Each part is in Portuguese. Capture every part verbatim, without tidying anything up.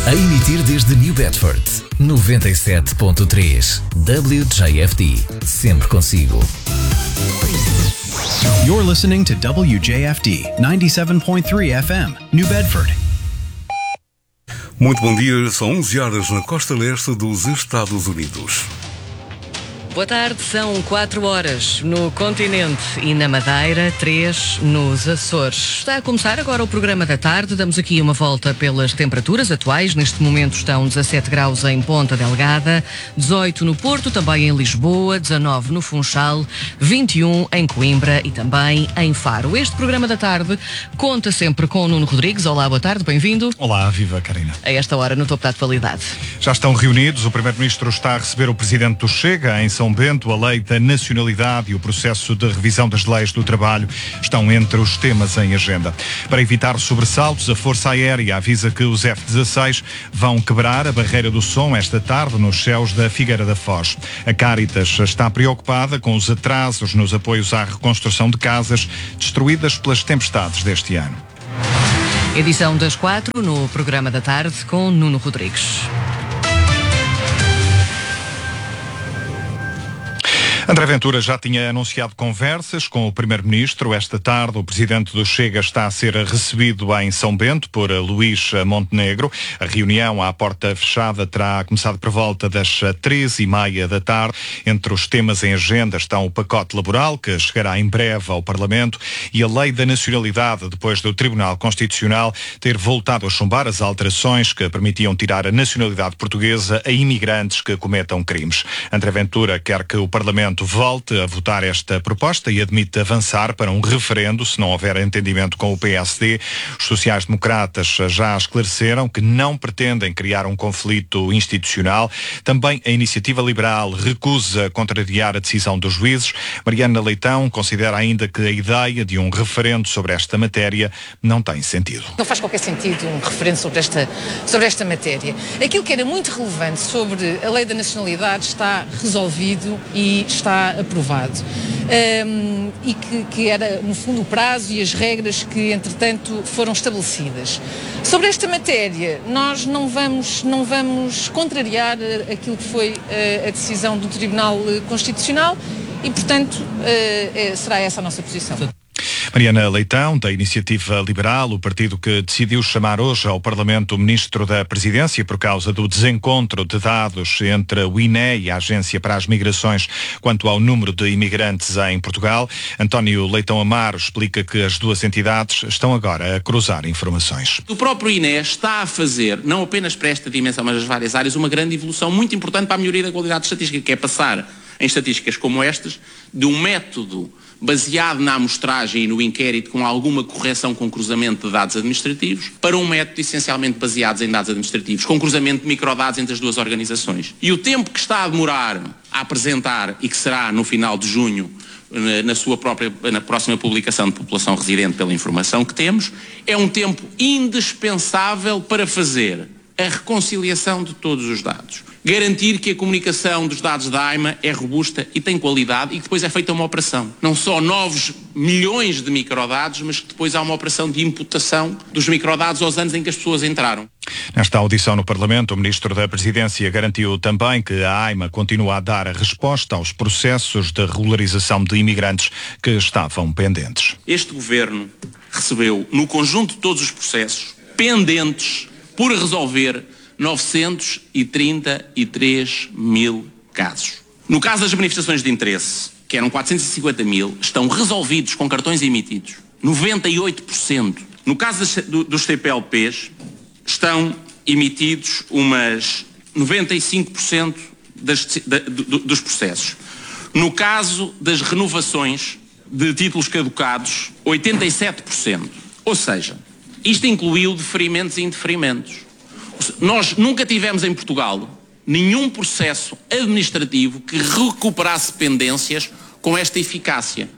A emitir desde New Bedford, noventa e sete ponto três. W J F D. Sempre consigo. You're listening to W J F D ninety-seven point three F M, New Bedford. Muito bom dia, são onze horas na costa leste dos Estados Unidos. Boa tarde, são quatro horas no continente e na Madeira, três nos Açores. Está a começar agora o programa da tarde. Damos aqui uma volta pelas temperaturas atuais. Neste momento estão dezassete graus em Ponta Delgada, dezoito no Porto, também em Lisboa, dezanove no Funchal, vinte e um em Coimbra e também em Faro. Este programa da tarde conta sempre com o Nuno Rodrigues. Olá, boa tarde, bem-vindo. Olá, viva Karina. A esta hora no topo da atualidade. Já estão reunidos, o Primeiro-Ministro está a receber o Presidente do Chega em São Bento. A lei da nacionalidade e o processo de revisão das leis do trabalho estão entre os temas em agenda. Para evitar sobressaltos, a Força Aérea avisa que os F dezasseis vão quebrar a barreira do som esta tarde nos céus da Figueira da Foz. A Caritas está preocupada com os atrasos nos apoios à reconstrução de casas destruídas pelas tempestades deste ano. Edição das quatro no programa da tarde com Nuno Rodrigues. André Ventura já tinha anunciado conversas com o Primeiro-Ministro. Esta tarde o Presidente do Chega está a ser recebido em São Bento por Luís Montenegro. A reunião à porta fechada terá começado por volta das treze e meia da tarde. Entre os temas em agenda estão o pacote laboral, que chegará em breve ao Parlamento, e a lei da nacionalidade, depois do Tribunal Constitucional ter voltado a chumbar as alterações que permitiam tirar a nacionalidade portuguesa a imigrantes que cometam crimes. André Ventura quer que o Parlamento volte a votar esta proposta e admite avançar para um referendo se não houver entendimento com o P S D. Os sociais-democratas já esclareceram que não pretendem criar um conflito institucional. Também a Iniciativa Liberal recusa contrariar a decisão dos juízes. Mariana Leitão considera ainda que a ideia de um referendo sobre esta matéria não tem sentido. Não faz qualquer sentido um referendo sobre esta, sobre esta matéria. Aquilo que era muito relevante sobre a lei da nacionalidade está resolvido e está aprovado. Um, e que, que era, no fundo, o prazo e as regras que, entretanto, foram estabelecidas. Sobre esta matéria, nós não vamos, não vamos contrariar aquilo que foi uh, a decisão do Tribunal Constitucional e, portanto, uh, será essa a nossa posição. Mariana Leitão, da Iniciativa Liberal, o partido que decidiu chamar hoje ao Parlamento o Ministro da Presidência por causa do desencontro de dados entre o I N E e a Agência para as Migrações quanto ao número de imigrantes em Portugal. António Leitão Amaro explica que as duas entidades estão agora a cruzar informações. O próprio I N E está a fazer, não apenas para esta dimensão, mas as várias áreas, uma grande evolução muito importante para a melhoria da qualidade estatística, que é passar em estatísticas como estas, de um método baseado na amostragem e no inquérito com alguma correção com cruzamento de dados administrativos, para um método essencialmente baseado em dados administrativos, com cruzamento de microdados entre as duas organizações. E o tempo que está a demorar a apresentar, e que será no final de junho, na sua própria, na próxima publicação de população residente pela informação que temos, é um tempo indispensável para fazer a reconciliação de todos os dados. Garantir que a comunicação dos dados da AIMA é robusta e tem qualidade e que depois é feita uma operação. Não só novos milhões de microdados, mas que depois há uma operação de imputação dos microdados aos anos em que as pessoas entraram. Nesta audição no Parlamento, o Ministro da Presidência garantiu também que a AIMA continua a dar a resposta aos processos de regularização de imigrantes que estavam pendentes. Este Governo recebeu, no conjunto de todos os processos pendentes por resolver, novecentos e trinta e três mil casos. No caso das manifestações de interesse, que eram quatrocentos e cinquenta mil, estão resolvidos com cartões emitidos, noventa e oito por cento. No caso das, do, dos C P L Ps, estão emitidos umas noventa e cinco por cento das, da, do, dos processos. No caso das renovações de títulos caducados, oitenta e sete por cento. Ou seja, isto incluiu deferimentos e indeferimentos. Nós nunca tivemos em Portugal nenhum processo administrativo que recuperasse pendências com esta eficácia.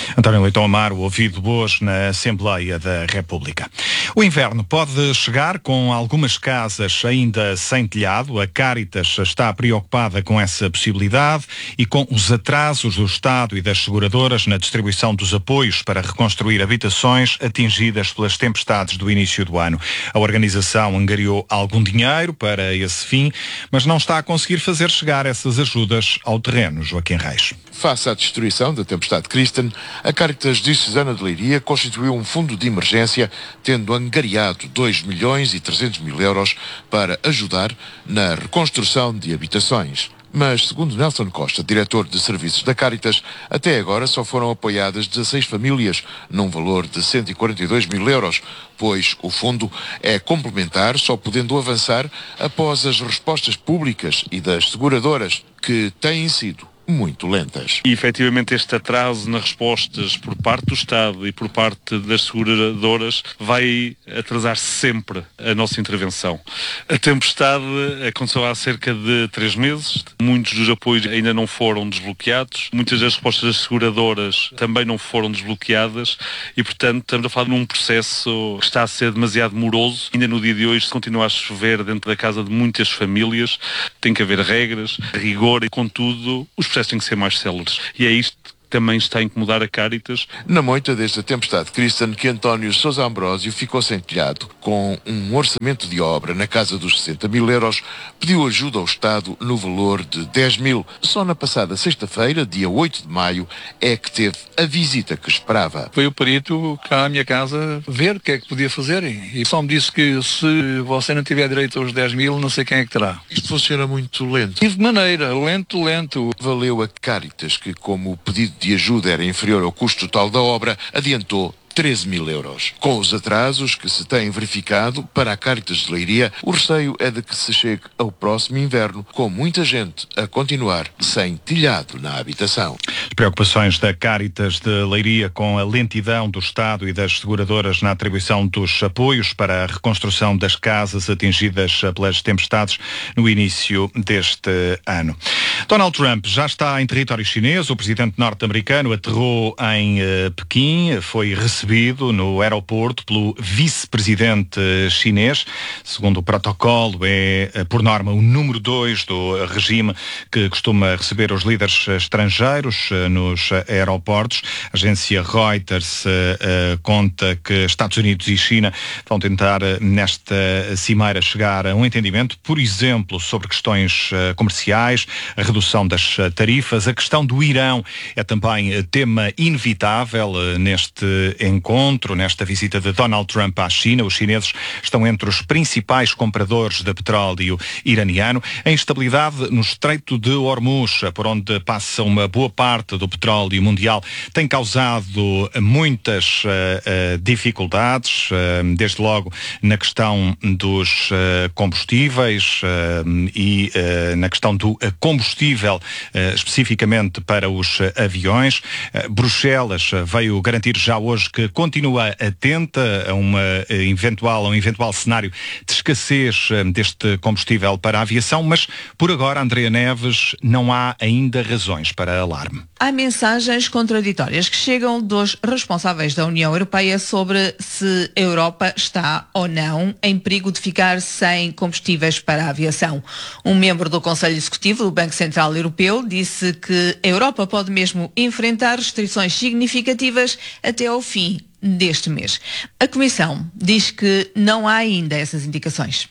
António Leitão Amaro, ouvido hoje na Assembleia da República. O inverno pode chegar com algumas casas ainda sem telhado. A Cáritas está preocupada com essa possibilidade e com os atrasos do Estado e das seguradoras na distribuição dos apoios para reconstruir habitações atingidas pelas tempestades do início do ano. A organização angariou algum dinheiro para esse fim, mas não está a conseguir fazer chegar essas ajudas ao terreno. Joaquim Reis. Face à destruição da tempestade Kristen, a Cáritas Diocesana de Leiria constituiu um fundo de emergência, tendo angariado dois milhões e trezentos mil euros para ajudar na reconstrução de habitações. Mas, segundo Nelson Costa, diretor de serviços da Cáritas, até agora só foram apoiadas dezasseis famílias, num valor de cento e quarenta e dois mil euros, pois o fundo é complementar, só podendo avançar após as respostas públicas e das seguradoras, que têm sido muito lentas. E efetivamente este atraso nas respostas por parte do Estado e por parte das seguradoras vai atrasar sempre a nossa intervenção. A tempestade aconteceu há cerca de três meses, muitos dos apoios ainda não foram desbloqueados, muitas das respostas das seguradoras também não foram desbloqueadas e, portanto, estamos a falar de um processo que está a ser demasiado moroso. Ainda no dia de hoje, se continua a chover dentro da casa de muitas famílias, tem que haver regras, rigor e, contudo, os processos têm que ser mais céleres. E é isto que também está a incomodar a Cáritas. Na moita desta tempestade Kristen, que António Sousa Ambrósio ficou sem telhado, com um orçamento de obra na casa dos sessenta mil euros, pediu ajuda ao Estado no valor de dez mil. Só na passada sexta-feira, dia oito de maio, é que teve a visita que esperava. Foi o perito cá à minha casa ver o que é que podia fazer e só me disse que se você não tiver direito aos dez mil, não sei quem é que terá. Isto funciona muito lento. E de maneira, lento, lento. Valeu a Cáritas que, como o pedido de ajuda era inferior ao custo total da obra, adiantou treze mil euros. Com os atrasos que se têm verificado para a Cáritas de Leiria, o receio é de que se chegue ao próximo inverno com muita gente a continuar sem telhado na habitação. As preocupações da Cáritas de Leiria com a lentidão do Estado e das seguradoras na atribuição dos apoios para a reconstrução das casas atingidas pelas tempestades no início deste ano. Donald Trump já está em território chinês. O presidente norte-americano aterrou em uh, Pequim, foi recebido no aeroporto pelo vice-presidente chinês. Segundo o protocolo, é por norma o número dois do regime que costuma receber os líderes estrangeiros nos aeroportos. A agência Reuters uh, uh, conta que Estados Unidos e China vão tentar nesta cimeira chegar a um entendimento, por exemplo, sobre questões uh, comerciais, a redução das tarifas. A questão do Irão é também tema inevitável uh, neste encontro. encontro, nesta visita de Donald Trump à China. Os chineses estão entre os principais compradores de petróleo iraniano. A instabilidade no Estreito de Hormuz, por onde passa uma boa parte do petróleo mundial, tem causado muitas uh, uh, dificuldades, uh, desde logo na questão dos uh, combustíveis uh, e uh, na questão do combustível uh, especificamente para os uh, aviões. Uh, Bruxelas uh, veio garantir já hoje que continua atenta a, uma eventual, a um eventual cenário de escassez deste combustível para a aviação, mas por agora, Andrea Neves, não há ainda razões para alarme. Há mensagens contraditórias que chegam dos responsáveis da União Europeia sobre se a Europa está ou não em perigo de ficar sem combustíveis para a aviação. Um membro do Conselho Executivo do Banco Central Europeu disse que a Europa pode mesmo enfrentar restrições significativas até ao fim deste mês. A Comissão diz que não há ainda essas indicações.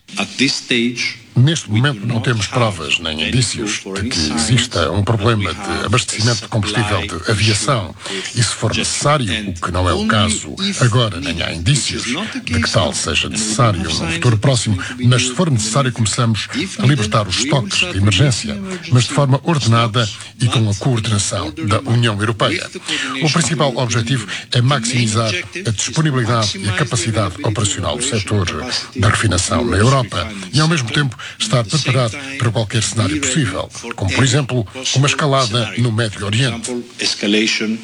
Neste momento não temos provas nem indícios de que exista um problema de abastecimento de combustível de aviação e, se for necessário, o que não é o caso agora, nem há indícios de que tal seja necessário no futuro próximo, mas se for necessário começamos a libertar os estoques de emergência, mas de forma ordenada e com a coordenação da União Europeia. O principal objetivo é maximizar a disponibilidade e a capacidade operacional do setor da refinação na Europa e, ao mesmo tempo, estar preparado para qualquer cenário possível, como, por exemplo, uma escalada no Médio Oriente.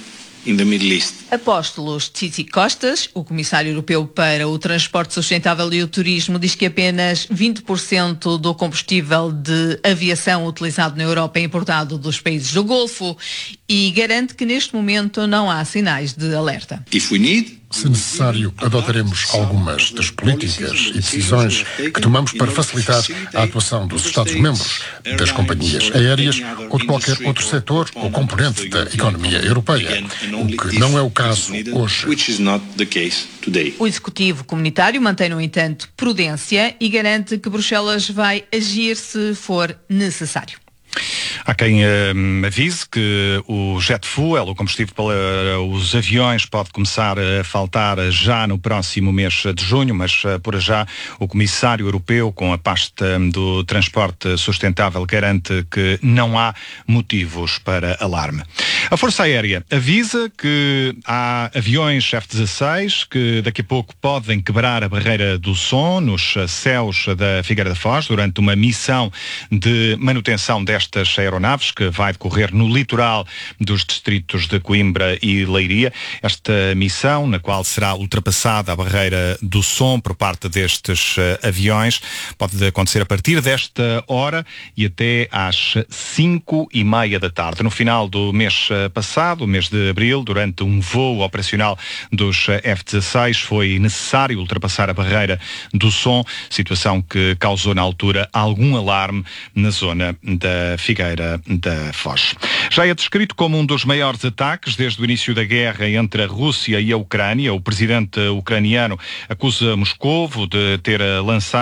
in the Middle East. Apóstolos Tzitzikostas, o comissário europeu para o transporte sustentável e o turismo, diz que apenas vinte por cento do combustível de aviação utilizado na Europa é importado dos países do Golfo e garante que neste momento não há sinais de alerta. If we need, se necessário, adotaremos algumas das políticas e decisões que tomamos para facilitar a atuação dos Estados-membros, das companhias aéreas ou de qualquer outro setor ou componente da economia europeia, o que não é o caso hoje. O Executivo Comunitário mantém, no entanto, prudência e garante que Bruxelas vai agir se for necessário. Há quem uh, avise que o jet fuel, o combustível para os aviões, pode começar a faltar já no próximo mês de junho, mas uh, por já o Comissário Europeu, com a pasta do transporte sustentável, garante que não há motivos para alarme. A Força Aérea avisa que há aviões F dezasseis que daqui a pouco podem quebrar a barreira do som nos céus da Figueira da Foz durante uma missão de manutenção destas aeronaves que vai decorrer no litoral dos distritos de Coimbra e Leiria. Esta missão, na qual será ultrapassada a barreira do som por parte destes uh, aviões, pode acontecer a partir desta hora e até às cinco e meia da tarde. No final do mês uh, passado, o mês de abril, durante um voo operacional dos uh, F dezasseis, foi necessário ultrapassar a barreira do som, situação que causou na altura algum alarme na zona da Figueira da Foz. Já é descrito como um dos maiores ataques desde o início da guerra entre a Rússia e a Ucrânia. O presidente ucraniano acusa Moscovo de ter lançado